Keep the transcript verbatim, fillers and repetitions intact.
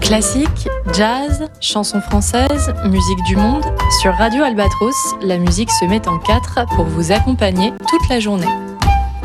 Classique, jazz, chansons françaises, musique du monde. Sur Radio Albatros, la musique se met en quatre pour vous accompagner toute la journée.